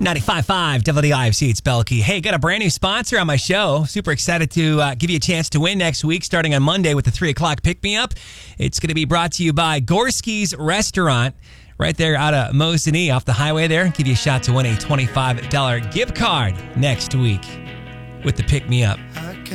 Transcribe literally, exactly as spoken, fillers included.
ninety-five point five W D I F C, it's Belkey. Hey, got a brand new sponsor on my show. Super excited to uh, give you a chance to win next week, starting on Monday with the three o'clock pick-me-up. It's going to be brought to you by Gorski's Restaurant, right there out of Mosinee off the highway there. Give you a shot to win a twenty-five dollars gift card next week with the pick-me-up.